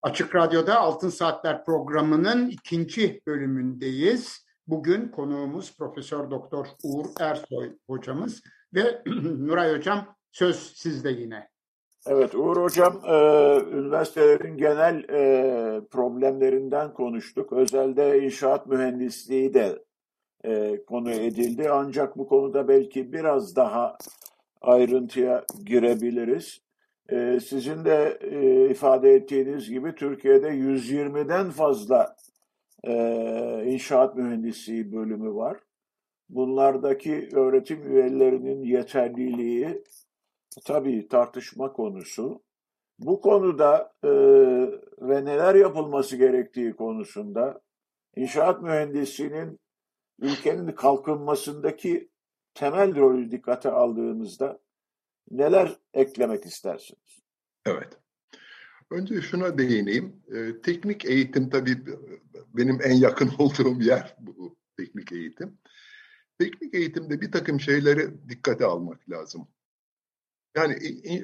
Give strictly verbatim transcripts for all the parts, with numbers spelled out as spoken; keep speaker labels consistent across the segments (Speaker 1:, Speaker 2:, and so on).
Speaker 1: Açık Radyo'da Altın Saatler programının ikinci bölümündeyiz. Bugün konuğumuz Profesör Doktor Uğur Ersoy hocamız ve Nuray Hocam söz sizde yine.
Speaker 2: Evet Uğur Hocam, e, üniversitelerin genel e, problemlerinden konuştuk. Özelde inşaat mühendisliği de e, konu edildi. Ancak bu konuda belki biraz daha ayrıntıya girebiliriz. E, sizin de e, ifade ettiğiniz gibi Türkiye'de yüz yirmiden fazla e, inşaat mühendisliği bölümü var. Bunlardaki öğretim üyelerinin yeterliliği tabii tartışma konusu. Bu konuda e, ve neler yapılması gerektiği konusunda inşaat mühendisliğinin ülkenin kalkınmasındaki temel rolü dikkate aldığımızda neler eklemek istersiniz?
Speaker 3: Evet. Önce şuna değineyim. E, teknik eğitim tabii benim en yakın olduğum yer bu teknik eğitim. Teknik eğitimde bir takım şeyleri dikkate almak lazım. Yani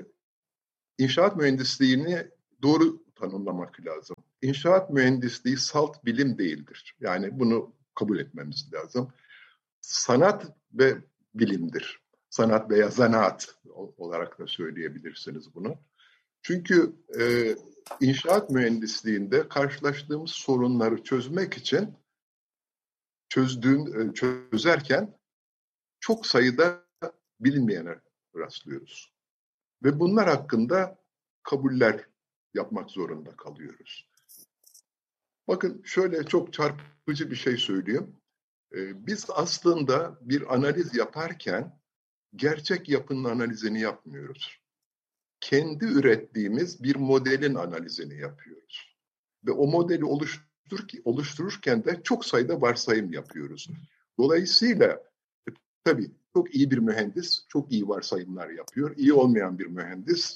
Speaker 3: inşaat mühendisliğini doğru tanımlamak lazım. İnşaat mühendisliği salt bilim değildir. Yani bunu kabul etmemiz lazım. Sanat ve bilimdir. Sanat veya zanaat olarak da söyleyebilirsiniz bunu. Çünkü e, inşaat mühendisliğinde karşılaştığımız sorunları çözmek için çözdüğün, çözerken çok sayıda bilinmeyene rastlıyoruz. Ve bunlar hakkında kabuller yapmak zorunda kalıyoruz. Bakın şöyle çok çarpıcı bir şey söyleyeyim. Ee, biz aslında bir analiz yaparken gerçek yapının analizini yapmıyoruz. Kendi ürettiğimiz bir modelin analizini yapıyoruz. Ve o modeli oluştur oluştururken de çok sayıda varsayım yapıyoruz. Dolayısıyla tabii çok iyi bir mühendis çok iyi varsayımlar yapıyor. İyi olmayan bir mühendis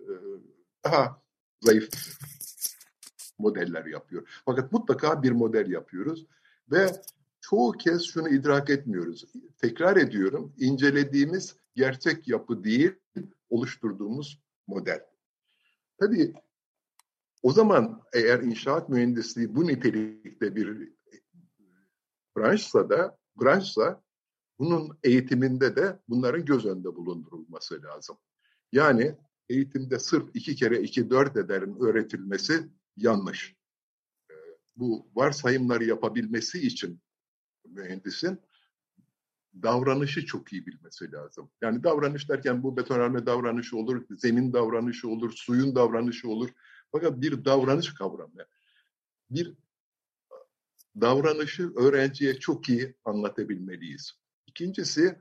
Speaker 3: daha zayıf modeller yapıyor. Fakat mutlaka bir model yapıyoruz ve çoğu kez şunu idrak etmiyoruz. Tekrar ediyorum, incelediğimiz gerçek yapı değil, oluşturduğumuz model. Tabii o zaman eğer inşaat mühendisliği bu nitelikte bir branşsa da branşsa bunun eğitiminde de bunların göz önünde bulundurulması lazım. Yani eğitimde sırf iki kere iki dört ederin öğretilmesi yanlış. Bu varsayımları yapabilmesi için mühendisin davranışı çok iyi bilmesi lazım. Yani davranış derken bu betonarme davranışı olur, zemin davranışı olur, suyun davranışı olur. Fakat bir davranış kavramı. Bir davranışı öğrenciye çok iyi anlatabilmeliyiz. İkincisi,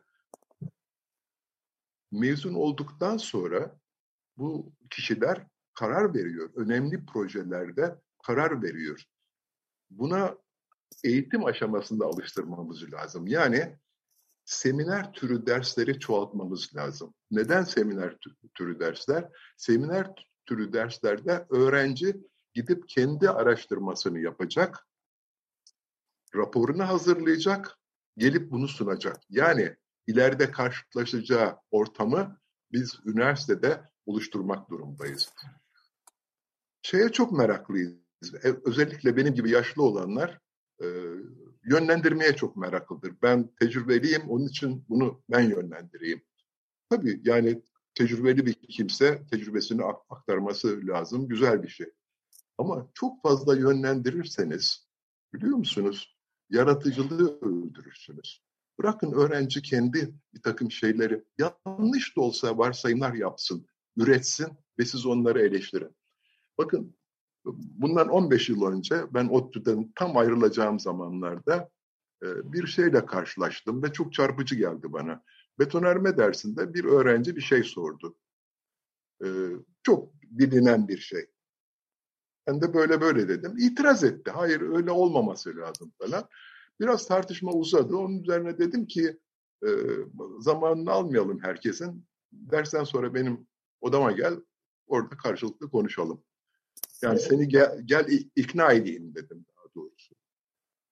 Speaker 3: mezun olduktan sonra bu kişiler karar veriyor. Önemli projelerde karar veriyor. Buna eğitim aşamasında alıştırmamız lazım. Yani seminer türü dersleri çoğaltmamız lazım. Neden seminer türü dersler? Seminer türü derslerde öğrenci gidip kendi araştırmasını yapacak, raporunu hazırlayacak, gelip bunu sunacak. Yani ileride karşılaşacağı ortamı biz üniversitede oluşturmak durumdayız. Şeye çok meraklıyız. Özellikle benim gibi yaşlı olanlar e, yönlendirmeye çok meraklıdır. Ben tecrübeliyim, onun için bunu ben yönlendireyim. Tabii yani tecrübeli bir kimse tecrübesini aktarması lazım, güzel bir şey. Ama çok fazla yönlendirirseniz, biliyor musunuz, yaratıcılığı öldürürsünüz. Bırakın öğrenci kendi bir takım şeyleri, yanlış da olsa varsayımlar yapsın, üretsin ve siz onları eleştirin. Bakın, bundan on beş yıl önce ben ODTÜ'den tam ayrılacağım zamanlarda bir şeyle karşılaştım ve çok çarpıcı geldi bana. Betonarme dersinde bir öğrenci bir şey sordu. Çok bilinen bir şey. Ben de böyle böyle dedim. İtiraz etti. Hayır öyle olmaması lazım falan. Biraz tartışma uzadı. Onun üzerine dedim ki e, zamanını almayalım herkesin. Dersten sonra benim odama gel. Orada karşılıklı konuşalım. Yani seni gel, gel ikna edeyim dedim daha doğrusu.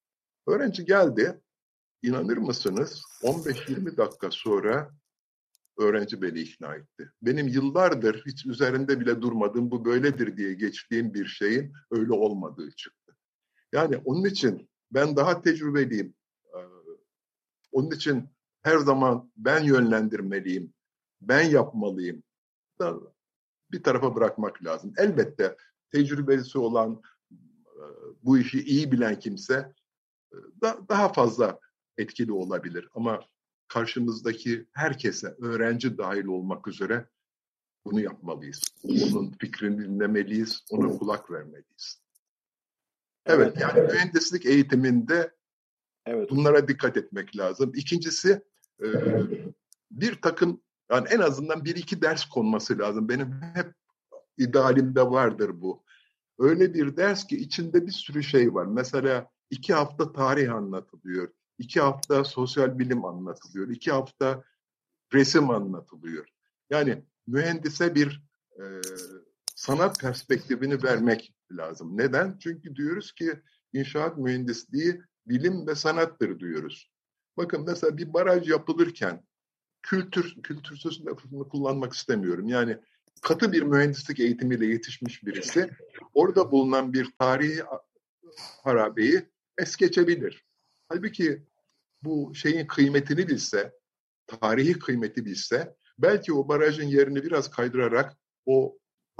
Speaker 3: Öğrenci geldi. İnanır mısınız? on beş yirmi dakika sonra öğrenci beni ikna etti. Benim yıllardır hiç üzerinde bile durmadığım, bu böyledir diye geçtiğim bir şeyin öyle olmadığı çıktı. Yani onun için ben daha tecrübeliyim. Onun için her zaman ben yönlendirmeliyim, ben yapmalıyım. Da bir tarafa bırakmak lazım. Elbette tecrübesi olan, bu işi iyi bilen kimse daha fazla etkili olabilir. Ama karşımızdaki herkese, öğrenci dahil olmak üzere bunu yapmalıyız. Onun fikrini dinlemeliyiz, ona kulak vermeliyiz. Evet, yani mühendislik eğitiminde evet, bunlara dikkat etmek lazım. İkincisi, bir takım, yani en azından bir iki ders konması lazım. Benim hep idealimde vardır bu. Öyle bir ders ki içinde bir sürü şey var. Mesela iki hafta tarih anlatılıyor. İki hafta sosyal bilim anlatılıyor. İki hafta resim anlatılıyor. Yani mühendise bir e, sanat perspektifini vermek lazım. Neden? Çünkü diyoruz ki inşaat mühendisliği bilim ve sanattır diyoruz. Bakın mesela bir baraj yapılırken kültür, kültürsüz lafını kullanmak istemiyorum. Yani katı bir mühendislik eğitimiyle yetişmiş birisi orada bulunan bir tarihi harabeyi es geçebilir. Halbuki bu şeyin kıymetini bilse, tarihi kıymeti bilse, belki o barajın yerini biraz kaydırarak o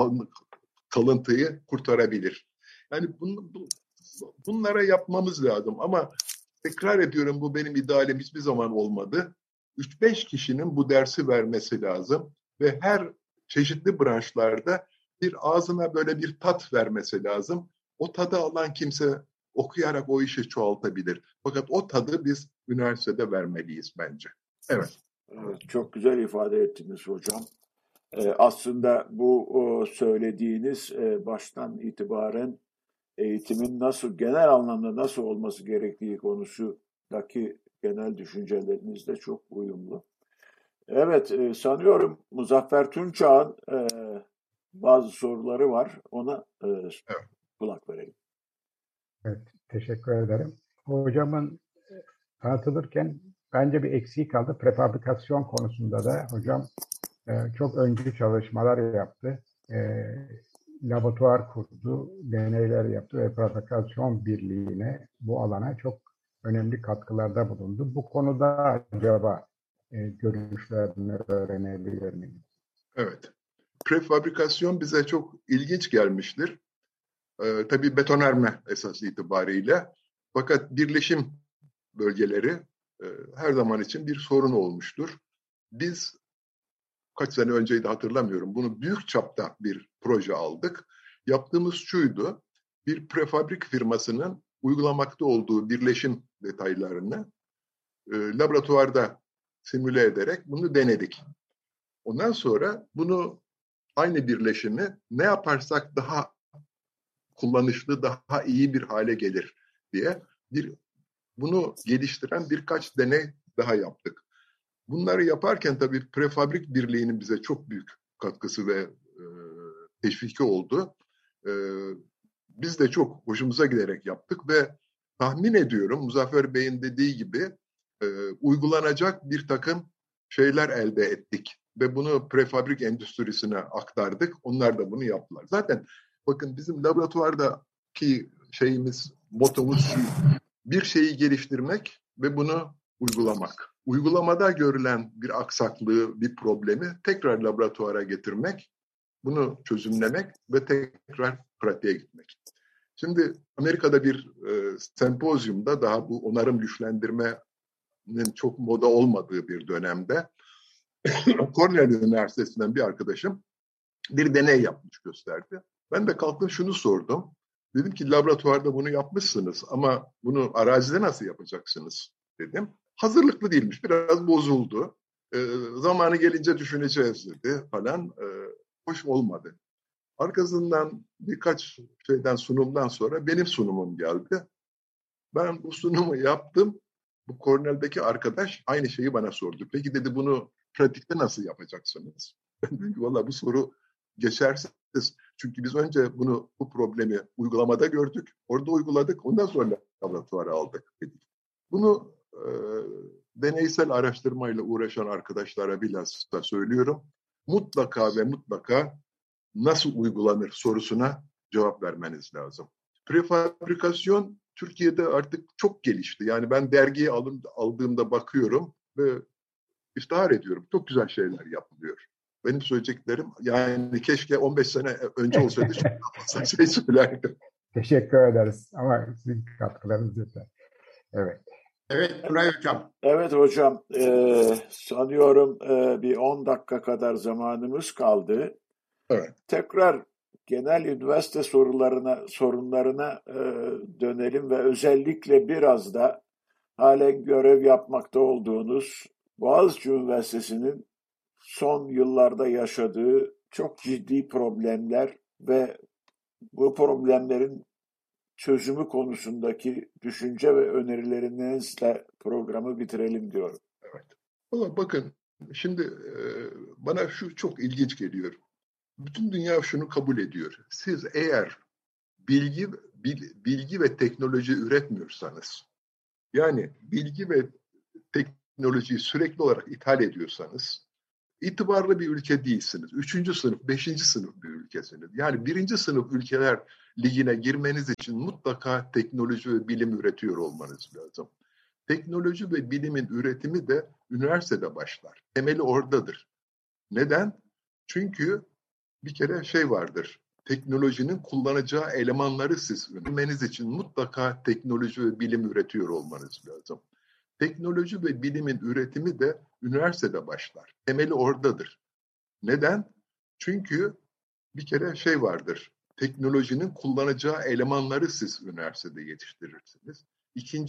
Speaker 3: kalıntıyı kurtarabilir. Yani bunu, bu, bunlara yapmamız lazım ama tekrar ediyorum, bu benim idealim hiçbir zaman olmadı. üç beş kişinin bu dersi vermesi lazım ve her çeşitli branşlarda bir ağzına böyle bir tat vermesi lazım. O tadı alan kimse okuyarak o işi çoğaltabilir. Fakat o tadı biz üniversitede vermeliyiz bence. Evet.
Speaker 2: Evet, çok güzel ifade ettiniz hocam. Ee, aslında bu o söylediğiniz e, baştan itibaren eğitimin nasıl, genel anlamda nasıl olması gerektiği konusundaki genel düşüncelerinizle çok uyumlu. Evet, e, sanıyorum Muzaffer Tunçağ'ın e, bazı soruları var. Ona e, evet. kulak verelim.
Speaker 4: Evet, teşekkür ederim. Hocamın tanıtılırken bence bir eksiği kaldı. Prefabrikasyon konusunda da hocam e, çok öncü çalışmalar yaptı. E, laboratuvar kurdu, deneyler yaptı ve Prefabrikasyon Birliği'ne, bu alana çok önemli katkılarda bulundu. Bu konuda acaba e, görüşlerini öğrenebilir miyiz?
Speaker 3: Evet. Prefabrikasyon bize çok ilginç gelmiştir. Ee, tabii betonarme esas itibariyle. Fakat birleşim bölgeleri e, her zaman için bir sorun olmuştur. Biz kaç sene önceydi hatırlamıyorum. Bunu büyük çapta bir proje aldık. Yaptığımız şuydu. Bir prefabrik firmasının uygulamakta olduğu birleşim detaylarını e, laboratuvarda simüle ederek bunu denedik. Ondan sonra bunu, aynı birleşimi ne yaparsak daha kullanışlı, daha iyi bir hale gelir diye bir bunu geliştiren birkaç deney daha yaptık. Bunları yaparken tabii prefabrik birliğinin bize çok büyük katkısı ve e, teşviki oldu. E, biz de çok hoşumuza giderek yaptık ve tahmin ediyorum Muzaffer Bey'in dediği gibi e, uygulanacak bir takım şeyler elde ettik ve bunu prefabrik endüstrisine aktardık. Onlar da bunu yaptılar. Zaten bakın bizim laboratuvardaki şeyimiz, motomuz şu: bir şeyi geliştirmek ve bunu uygulamak. Uygulamada görülen bir aksaklığı, bir problemi tekrar laboratuvara getirmek, bunu çözümlemek ve tekrar pratiğe gitmek. Şimdi Amerika'da bir e, sempozyumda, daha bu onarım güçlendirmenin çok moda olmadığı bir dönemde Cornell Üniversitesi'nden bir arkadaşım bir deney yapmış, gösterdi. Ben de kalktım şunu sordum. Dedim ki laboratuvarda bunu yapmışsınız ama bunu arazide nasıl yapacaksınız dedim. Hazırlıklı değilmiş, biraz bozuldu. E, zamanı gelince düşüneceğiz dedi falan. E, hoş olmadı. Arkasından birkaç şeyden, sunumdan sonra benim sunumum geldi. Ben bu sunumu yaptım. Bu Cornell'deki arkadaş aynı şeyi bana sordu. Peki dedi, bunu pratikte nasıl yapacaksınız? Ben dedim ki valla bu soru geçersiz. Çünkü biz önce bunu, bu problemi uygulamada gördük. Orada uyguladık. Ondan sonra laboratuvara aldık dedik. Bunu e, deneysel araştırmayla uğraşan arkadaşlara bilhassa söylüyorum. Mutlaka ve mutlaka nasıl uygulanır sorusuna cevap vermeniz lazım. Prefabrikasyon Türkiye'de artık çok gelişti. Yani ben dergiyi aldığımda bakıyorum ve iftihar ediyorum. Çok güzel şeyler yapılıyor. Benim söyleyeceklerim, yani keşke on beş sene önce olsaydı çok fazla şey söylerdim.
Speaker 4: Teşekkür ederiz ama sizin katkılarınız yeter. Evet.
Speaker 1: Evet Nuray Hocam.
Speaker 2: Evet hocam, e, sanıyorum e, bir on dakika kadar zamanımız kaldı.
Speaker 3: Evet.
Speaker 2: Tekrar genel üniversite sorularına, sorunlarına e, dönelim ve özellikle biraz da halen görev yapmakta olduğunuz Boğaziçi Üniversitesi'nin son yıllarda yaşadığı çok ciddi problemler ve bu problemlerin çözümü konusundaki düşünce ve önerilerinizle programı bitirelim diyorum.
Speaker 3: Evet. Ama bakın şimdi e, bana şu çok ilginç geliyor. Bütün dünya şunu kabul ediyor. Siz eğer bilgi bil, bilgi ve teknoloji üretmiyorsanız, yani bilgi ve teknolojiyi sürekli olarak ithal ediyorsanız, itibarlı bir ülke değilsiniz. Üçüncü sınıf, beşinci sınıf bir ülkesiniz. Yani birinci sınıf ülkeler ligine girmeniz için mutlaka teknoloji ve bilim üretiyor olmanız lazım. Teknoloji ve bilimin üretimi de üniversitede başlar. Temeli oradadır. Neden? Çünkü bir kere şey vardır. Teknolojinin kullanacağı elemanları siz bilmeniz için mutlaka teknoloji ve bilim üretiyor olmanız lazım. Teknoloji ve bilimin üretimi de üniversitede başlar. Temeli oradadır. Neden? Çünkü bir kere şey vardır. Teknolojinin kullanacağı elemanları siz üniversitede yetiştirirsiniz. İkinci